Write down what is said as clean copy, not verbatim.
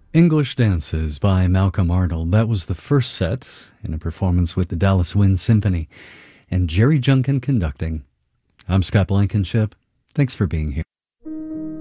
English Dances by Malcolm Arnold. That was the first set in a performance with the Dallas Wind Symphony and Jerry Junkin conducting. I'm Scott Blankenship. Thanks for being here.